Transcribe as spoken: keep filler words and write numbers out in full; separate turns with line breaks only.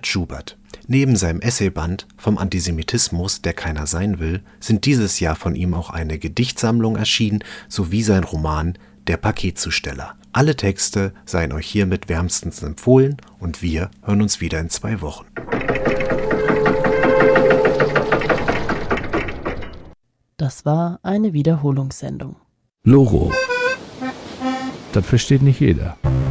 Bernhard Schubert. Neben seinem Essayband Vom Antisemitismus, der keiner sein will, sind dieses Jahr von ihm auch eine Gedichtsammlung erschienen sowie sein Roman Der Paketzusteller. Alle Texte seien euch hiermit wärmstens empfohlen und wir hören uns wieder in zwei Wochen.
Das war eine Wiederholungssendung.
Loro. Das versteht nicht jeder.